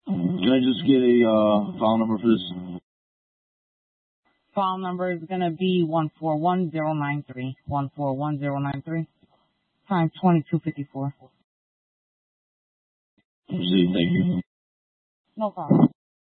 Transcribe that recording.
Can I just get a file number for this? File number is going to be 141093. 141093 times 2254. Proceed, thank you. No problem.